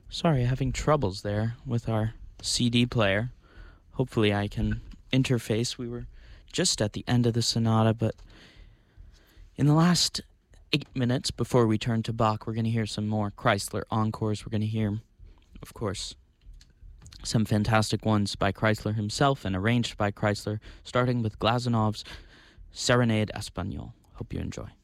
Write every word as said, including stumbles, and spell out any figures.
Sorry, having troubles there with our C D player. Hopefully I can interface. We were just at the end of the sonata, but in the last eight minutes before we turn to Bach, we're going to hear some more Kreisler encores. We're going to hear, of course, some fantastic ones by Kreisler himself and arranged by Kreisler, starting with Glazunov's Serenade Espagnole. Hope you enjoy.